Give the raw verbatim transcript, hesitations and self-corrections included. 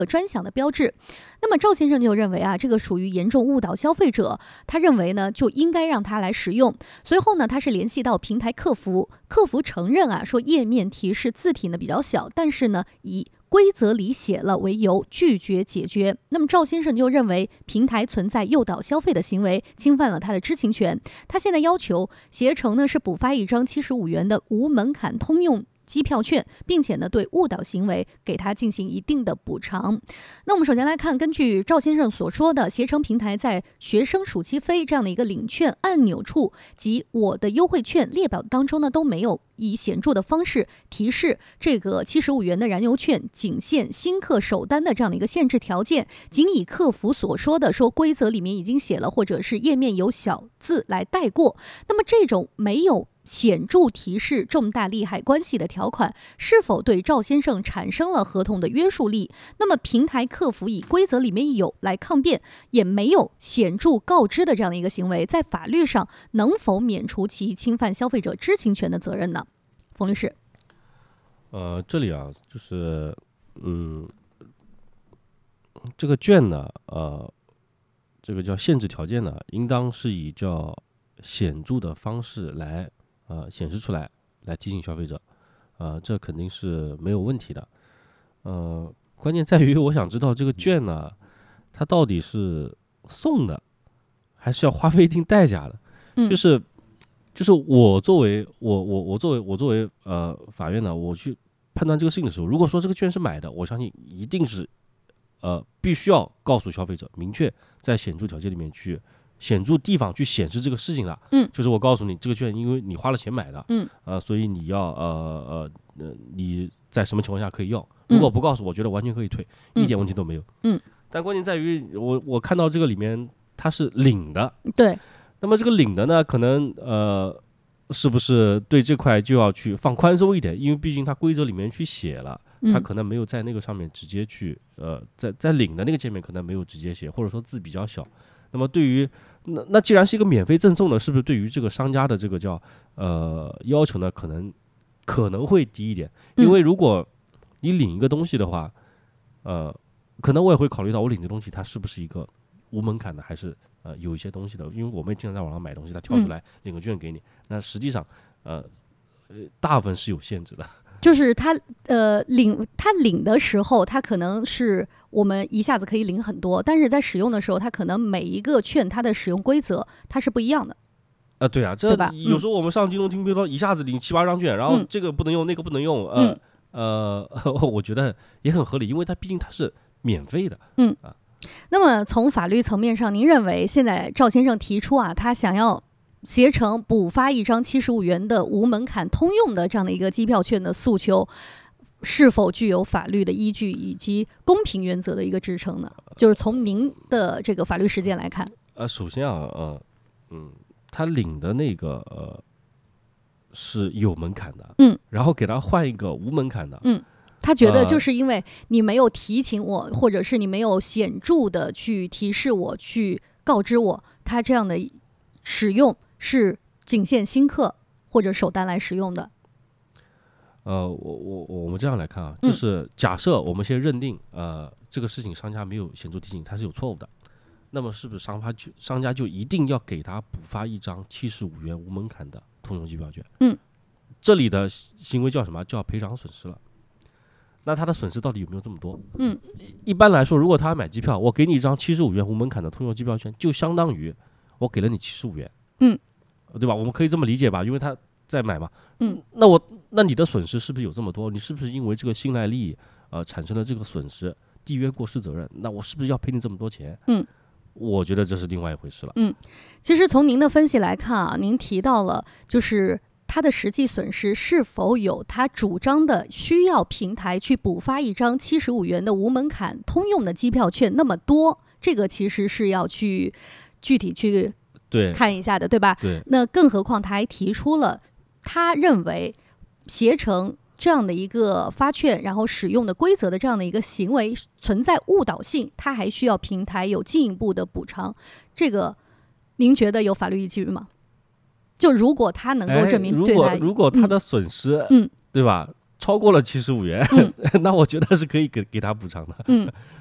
专享的标志。那么赵先生就认为啊，这个属于严重误导消费者，他认为呢就应该让他来使用。随后呢，他是联系到平台客服，客服承认啊，说页面提示字体呢比较小，但是呢以规则里写了为由拒绝解决。那么赵先生就认为平台存在诱导消费的行为，侵犯了他的知情权。他现在要求携程呢是补发一张七十五元的无门槛通用机票券，并且呢对误导行为给他进行一定的补偿。那我们首先来看，根据赵先生所说的，携程平台在学生暑期飞这样的一个领券按钮处及我的优惠券列表当中呢都没有以显著的方式提示这个七十五元的燃油券仅限新客首单的这样的一个限制条件，仅以客服所说的说规则里面已经写了，或者是页面有小字来带过。那么这种没有显著提示重大利害关系的条款，是否对赵先生产生了合同的约束力？那么平台客服以规则里面有来抗辩，也没有显著告知的这样的一个行为，在法律上能否免除其侵犯消费者知情权的责任呢？冯律师， 呃，这里啊，就是嗯，这个券呢，呃，这个叫限制条件呢，应当是以较显著的方式来呃显示出来，来提醒消费者，呃，这肯定是没有问题的。呃，关键在于我想知道这个券呢，它到底是送的，还是要花费一定代价的？ 嗯、 就是就是我作为我我我作为我作为呃法院呢，我去判断这个事情的时候，如果说这个券是买的，我相信一定是呃必须要告诉消费者，明确在显著条件里面去显著地方去显示这个事情了。 嗯， 就是我告诉你，这个券因为你花了钱买的， 嗯， 呃，所以你要呃呃呃你在什么情况下可以用？如果不告诉我，觉得完全可以退， 嗯、 一点问题都没有。 嗯， 但关键在于我我看到这个里面它是领的， 对。 那么这个领的呢，可能呃，是不是对这块就要去放宽松一点？因为毕竟它规则里面去写了，它可能没有在那个上面直接去呃，在在领的那个界面可能没有直接写，或者说字比较小。那么对于那那既然是一个免费赠送的，是不是对于这个商家的这个叫呃要求呢，可能可能会低一点？因为如果你领一个东西的话，呃，可能我也会考虑到我领这东西它是不是一个无门槛的，还是呃有一些东西的，因为我们也经常在网上买东西，他跳出来领个券给你，嗯、那实际上呃呃大部分是有限制的。 就是他呃领他领的时候，他可能是我们一下子可以领很多，但是在使用的时候，他可能每一个券它的使用规则它是不一样的。 啊、呃，对啊，这有时候我们上京东听，比如说一下子领七八张券，然后这个不能用，嗯、那个不能用，呃、嗯、呃，我觉得也很合理，因为它毕竟它是免费的。 嗯啊。 那么从法律层面上，您认为现在赵先生提出啊，他想要携程补发一张七十五元的无门槛通用的这样的一个机票券的诉求，是否具有法律的依据以及公平原则的一个支撑呢？就是从您的这个法律实践来看。 呃，首先啊，呃，嗯，他领的那个呃是有门槛的， 嗯， 然后给他换一个无门槛的， 嗯。他觉得就是因为你没有提醒我，呃、或者是你没有显著的去提示我，去告知我，他这样的使用是仅限新客或者首单来使用的。 呃，我我我们这样来看啊，就是假设我们先认定，呃，这个事情商家没有显著提醒，它是有错误的，那么是不是商家就商家就一定要给他补发一张七十五元无门槛的通用机票券？ 嗯， 这里的行为叫什么？叫赔偿损失了。那他的损失到底有没有这么多？ 嗯， 一般来说，如果他买机票，我给你一张七十五元无门槛的通用机票券，就相当于我给了你七十五元， 嗯， 对吧？我们可以这么理解吧？因为他在买嘛， 嗯， 那我那你的损失是不是有这么多？你是不是因为这个信赖利益呃产生了这个损失，缔约过失责任？那我是不是要赔你这么多钱？ 嗯， 我觉得这是另外一回事了。 嗯，其实从您的分析来看啊，您提到了就是他的实际损失是否有他主张的需要平台去补发一张七十五元的无门槛通用的机票券那么多，这个其实是要去具体去看一下的， 对, 对吧？ 对。 那更何况他还提出了他认为携程这样的一个发券然后使用的规则的这样的一个行为存在误导性，他还需要平台有进一步的补偿，这个您觉得有法律依据吗？就如果他能够证明对他、 哎、如果如果他的损失， 嗯， 对吧？ 超过了七十五元， 嗯那我觉得是可以给给他补偿的。 嗯。